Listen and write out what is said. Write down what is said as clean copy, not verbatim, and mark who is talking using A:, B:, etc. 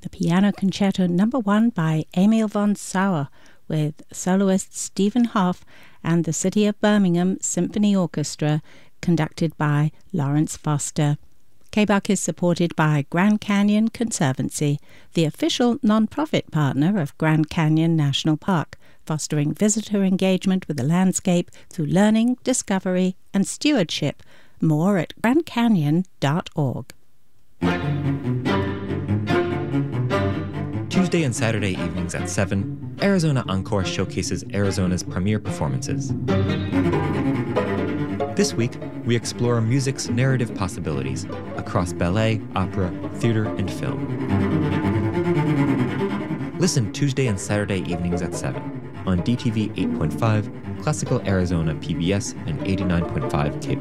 A: the Piano Concerto No. 1 by Emil von Sauer with soloist Stephen Hoff and the City of Birmingham Symphony Orchestra, conducted by Lawrence Foster. KBUK is supported by Grand Canyon Conservancy, the official non-profit partner of Grand Canyon National Park, fostering visitor engagement with the landscape through learning, discovery, and stewardship. More at grandcanyon.org.
B: Tuesday and Saturday evenings at 7, Arizona Encore showcases Arizona's premier performances. This week, we explore music's narrative possibilities across ballet, opera, theater, and film. Listen Tuesday and Saturday evenings at 7 on DTV 8.5, Classical Arizona PBS, and 89.5 KBUK.